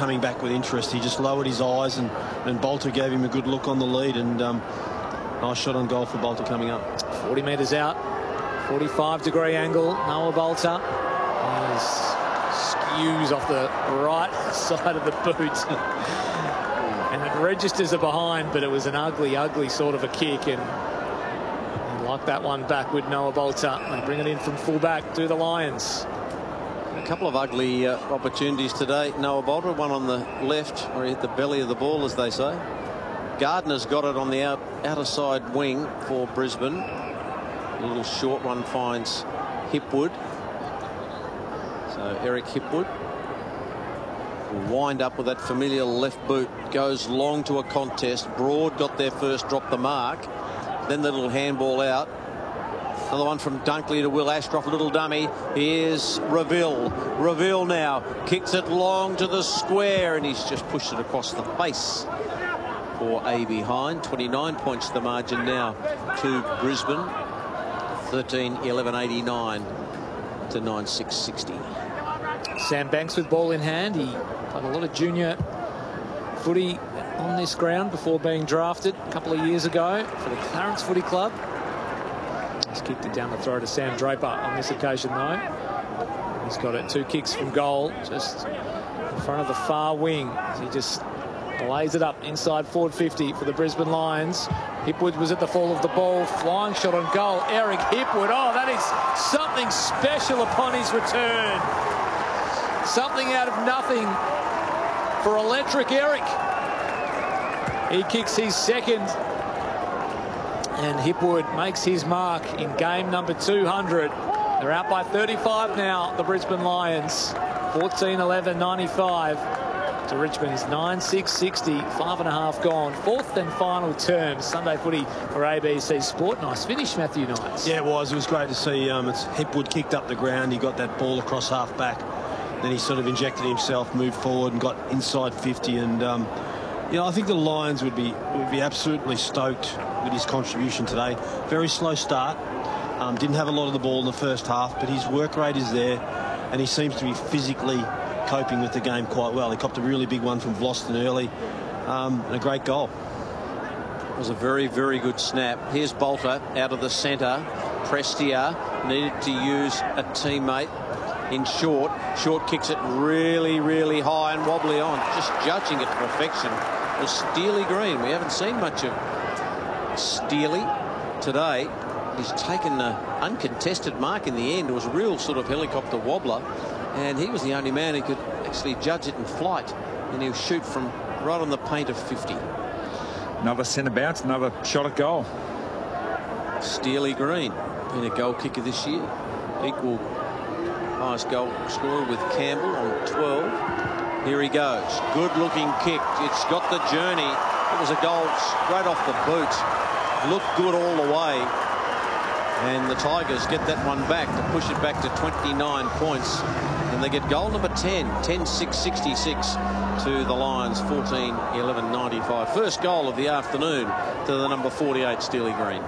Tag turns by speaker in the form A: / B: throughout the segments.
A: coming back with interest. He just lowered his eyes, and Bolter gave him a good look on the lead, and nice shot on goal for Bolter coming up.
B: 40 metres out, 45-degree angle. Noah Bolter skews off the right side of the boot. And it registers a behind, but it was an ugly, ugly sort of a kick, and like that one back with Noah Bolter. They bring it in from full-back to the Lions.
C: A couple of ugly opportunities today. Noah Bolter, one on the left where he hit the belly of the ball, as they say. Gardner's got it on the outer side wing for Brisbane. A little short one finds Hipwood. So Eric Hipwood will wind up with that familiar left boot. Goes long to a contest. Broad got there first, dropped the mark. Then the little handball out. Another one from Dunkley to Will Ashcroft, little dummy. Here's Reville. Reville now kicks it long to the square, and he's just pushed it across the face for A.B. Hine. 29 points the margin now to Brisbane. 13-11-89 to 9-6-60.
B: Sam Banks with ball in hand. He played a lot of junior footy on this ground before being drafted a couple of years ago for the Clarence Footy Club. He's kicked it down the throw to Sam Draper on this occasion, though. He's got it 2 kicks from goal, just in front of the far wing. He just lays it up inside forward 50 for the Brisbane Lions. Hipwood was at the fall of the ball. Flying shot on goal. Eric Hipwood. Oh, that is something special upon his return. Something out of nothing for Electric Eric. He kicks his second, and Hipwood makes his mark in game number 200. They're out by 35 now, the Brisbane Lions. 14-11-95 to Richmond's 9-6-60. 5.5 gone. Fourth and final term. Sunday footy for ABC Sport. Nice finish, Matthew Knights.
A: Yeah, it was. It was great to see. Hipwood kicked up the ground. He got that ball across half back. Then he sort of injected himself, moved forward, and got inside 50. And you know, I think the Lions would be absolutely stoked with his contribution today. Very slow start. Didn't have a lot of the ball in the first half, but his work rate is there, and he seems to be physically coping with the game quite well. He copped a really big one from Vlosten early, and a great goal.
C: It was a very, very good snap. Here's Bolter out of the centre. Prestia needed to use a teammate in short. Short kicks it really, really high and wobbly on. Just judging it to perfection was Steely Green. We haven't seen much of Steely today. He's taken an uncontested mark in the end. It was a real sort of helicopter wobbler, and he was the only man who could actually judge it in flight, and he'll shoot from right on the paint of 50.
D: Another centre bounce, another shot at goal.
C: Steely Green, been a goal kicker this year. Equal highest goal scorer with Campbell on 12. Here he goes. Good looking kick. It's got the journey. It was a goal straight off the boot. Looked good all the way. And the Tigers get that one back to push it back to 29 points. And they get goal number 10. 10-6-66 to the Lions. 14-11-95. First goal of the afternoon to the number 48, Steely Green.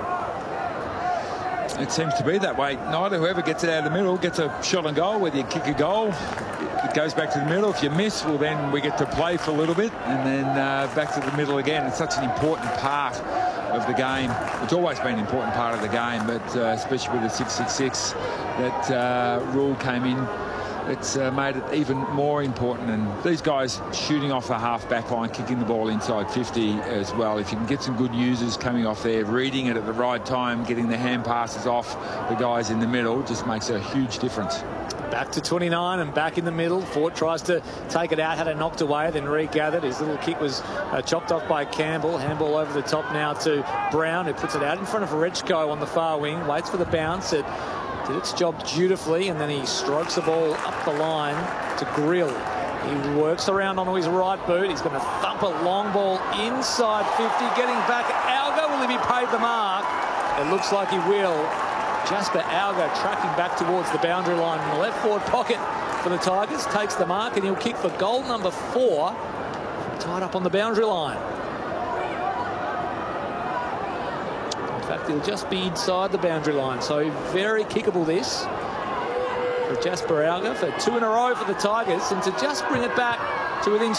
D: It seems to be that way. Neither whoever gets it out of the middle gets a shot on goal. Whether you kick a goal, it goes back to the middle. If you miss, well, then we get to play for a little bit and then back to the middle again. It's such an important part of the game. It's always been an important part of the game, but especially with the 6-6-6 that rule came in, it's made it even more important. And these guys shooting off the half-back line, kicking the ball inside 50 as well. If you can get some good users coming off there, reading it at the right time, getting the hand passes off the guys in the middle, just makes a huge difference.
B: Back to 29 and back in the middle. Fort tries to take it out, had it knocked away, then regathered. His little kick was chopped off by Campbell. Handball over the top now to Brown, who puts it out in front of Rechko on the far wing, waits for the bounce. It did its job dutifully, and then he strokes the ball up the line to Grill. He works around onto his right boot. He's going to thump a long ball inside 50, getting back. Alga, will he be paid the mark? It looks like he will. Jasper Alga tracking back towards the boundary line in the left forward pocket for the Tigers. Takes the mark, and he'll kick for goal number 4. Tied up on the boundary line. In fact, he'll just be inside the boundary line. So very kickable this for Jasper Alga for 2 in a row for the Tigers. And to just bring it back to within